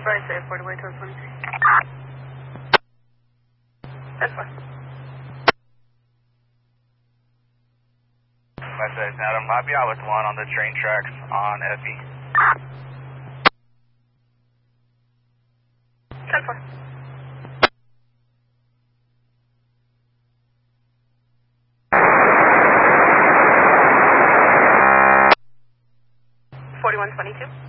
Right, say 40 way to 23. That's fine. Message, Adam. I'll be out with one on the train tracks on FE. 10-4. $41.22.